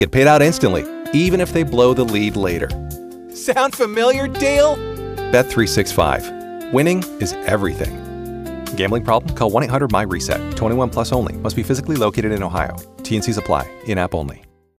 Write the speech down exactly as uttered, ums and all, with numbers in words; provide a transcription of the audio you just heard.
get paid out instantly, even if they blow the lead later. Sound familiar, Dale? Bet three sixty-five. Winning is everything. Gambling problem? Call one eight hundred M Y RESET. twenty-one plus only. Must be physically located in Ohio. T N Cs apply. In-app only.